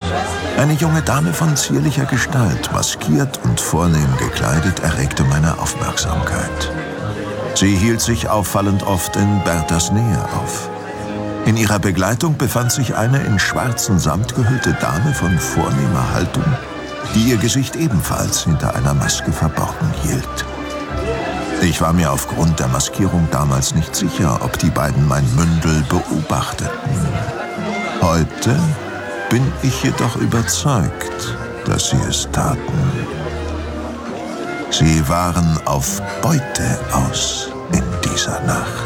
Eine junge Dame von zierlicher Gestalt, maskiert und vornehm gekleidet, erregte meine Aufmerksamkeit. Sie hielt sich auffallend oft in Berthas Nähe auf. In ihrer Begleitung befand sich eine in schwarzen Samt gehüllte Dame von vornehmer Haltung, die ihr Gesicht ebenfalls hinter einer Maske verborgen hielt. Ich war mir aufgrund der Maskierung damals nicht sicher, ob die beiden mein Mündel beobachteten. Heute bin ich jedoch überzeugt, dass sie es taten. Sie waren auf Beute aus in dieser Nacht.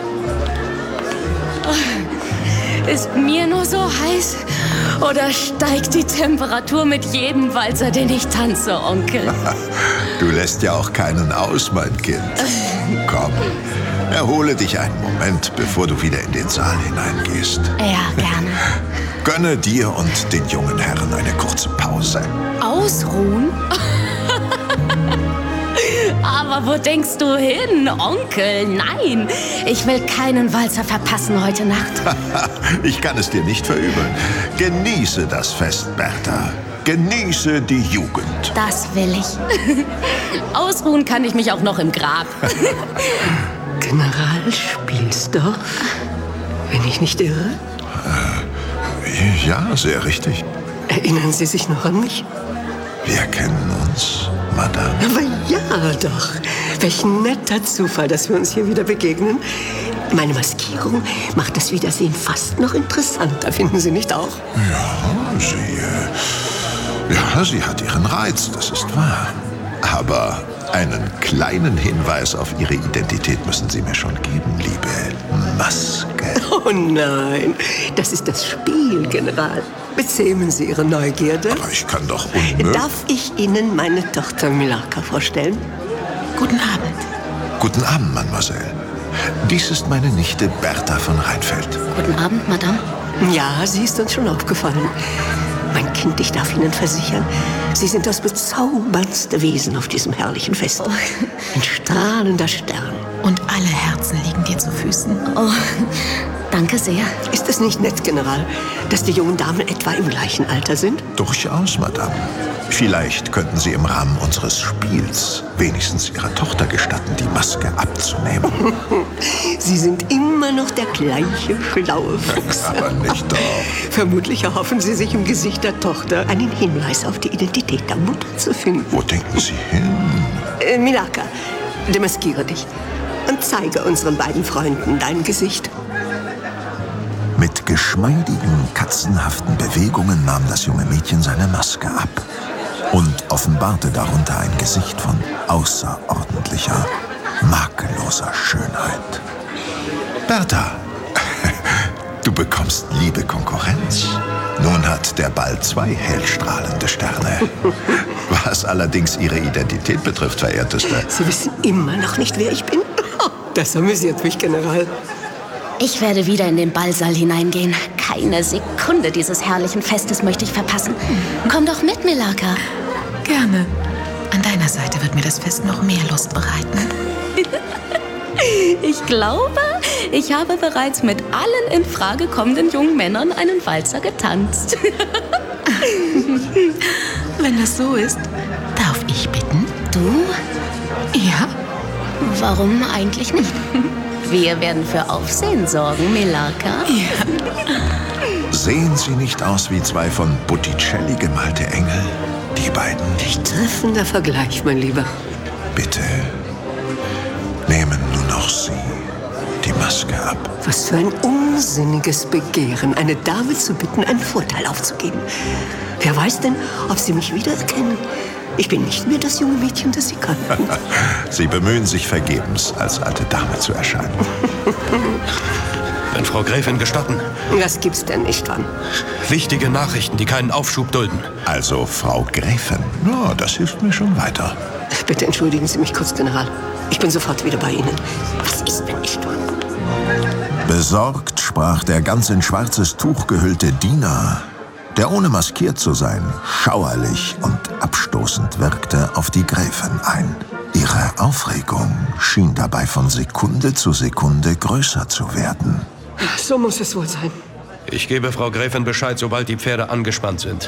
Ist mir nur so heiß? Oder steigt die Temperatur mit jedem Walzer, den ich tanze, Onkel? Du lässt ja auch keinen aus, mein Kind. Komm, erhole dich einen Moment, bevor du wieder in den Saal hineingehst. Ja, gerne. Gönne dir und den jungen Herren eine kurze Pause. Ausruhen? Aber wo denkst du hin, Onkel? Nein, ich will keinen Walzer verpassen heute Nacht. Ich kann es dir nicht verübeln. Genieße das Fest, Bertha. Genieße die Jugend. Das will ich. Ausruhen kann ich mich auch noch im Grab. General Spielsdorf, wenn ich nicht irre? Ja, sehr richtig. Erinnern Sie sich noch an mich? Wir kennen uns, Madame. Aber ja doch. Welch netter Zufall, dass wir uns hier wieder begegnen. Meine Maskierung macht das Wiedersehen fast noch interessanter, finden Sie nicht auch? Ja, sie hat ihren Reiz, das ist wahr. Aber einen kleinen Hinweis auf Ihre Identität müssen Sie mir schon geben, liebe Maske. Oh nein, das ist das Spiel, General. Bezähmen Sie Ihre Neugierde. Aber ich kann doch unmöglich... Darf ich Ihnen meine Tochter Milarka vorstellen? Guten Abend. Guten Abend, Mademoiselle. Dies ist meine Nichte Bertha von Rheinfeld. Guten Abend, Madame. Ja, sie ist uns schon aufgefallen. Mein Kind, ich darf Ihnen versichern, Sie sind das bezauberndste Wesen auf diesem herrlichen Fest. Ein strahlender Stern. Und alle Herzen liegen dir zu Füßen. Oh, danke sehr. Ist es nicht nett, General, dass die jungen Damen etwa im gleichen Alter sind? Durchaus, Madame. Vielleicht könnten Sie im Rahmen unseres Spiels wenigstens Ihrer Tochter gestatten, die Maske abzunehmen. Sie sind immer noch der gleiche schlaue Fuchs. Aber nicht doch. Vermutlich erhoffen Sie sich im Gesicht der Tochter einen Hinweis auf die Identität der Mutter zu finden. Wo denken Sie hin? Milarka, demaskiere dich und zeige unseren beiden Freunden dein Gesicht. Mit geschmeidigen, katzenhaften Bewegungen nahm das junge Mädchen seine Maske ab und offenbarte darunter ein Gesicht von außerordentlicher, makelloser Schönheit. Bertha, du bekommst liebe Konkurrenz. Nun hat der Ball 2 hellstrahlende Sterne. Was allerdings Ihre Identität betrifft, verehrteste. Sie wissen immer noch nicht, wer ich bin? Das amüsiert mich, General. Ich werde wieder in den Ballsaal hineingehen. Keine Sekunde dieses herrlichen Festes möchte ich verpassen. Komm doch mit, Milarka. Gerne. An deiner Seite wird mir das Fest noch mehr Lust bereiten. Ich glaube, ich habe bereits mit allen in Frage kommenden jungen Männern einen Walzer getanzt. Wenn das so ist, darf ich bitten? Du? Ja? Warum eigentlich nicht? Wir werden für Aufsehen sorgen, Milarka. Ja. Sehen Sie nicht aus wie 2 von Botticelli gemalte Engel? Die beiden. Treffender Vergleich, mein Lieber. Bitte, nehmen nur noch Sie die Maske ab. Was für ein unsinniges Begehren, eine Dame zu bitten, einen Vorteil aufzugeben. Wer weiß denn, ob Sie mich wiedererkennen? Ich bin nicht mehr das junge Mädchen, das Sie kannten. Sie bemühen sich vergebens, als alte Dame zu erscheinen. Wenn Frau Gräfin gestatten. Das gibt's denn nicht, Wann? Wichtige Nachrichten, die keinen Aufschub dulden. Also, Frau Gräfin, no, das hilft mir schon weiter. Bitte entschuldigen Sie mich kurz, General. Ich bin sofort wieder bei Ihnen. Was ist, wenn ich tue? Besorgt sprach der ganz in schwarzes Tuch gehüllte Diener, der ohne maskiert zu sein, schauerlich und abstoßend wirkte, auf die Gräfin ein. Ihre Aufregung schien dabei von Sekunde zu Sekunde größer zu werden. So muss es wohl sein. Ich gebe Frau Gräfin Bescheid, sobald die Pferde angespannt sind.